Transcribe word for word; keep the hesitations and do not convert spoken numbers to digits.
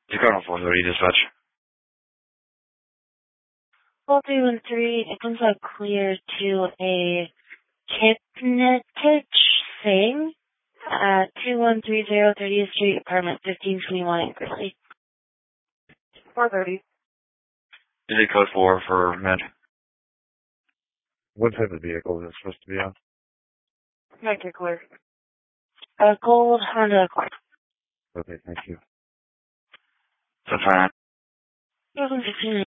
Chicago four thirty dispatch. four three one three, it comes out clear to a Hypnotich thing at two one three zero thirtieth Street, apartment fifteen twenty-one in Grizzly. four thirty. Is it code four for med? What type of vehicle is it supposed to be on? Vector clear. A gold Honda Accord. Okay, thank you. That's fine. two thousand fifteen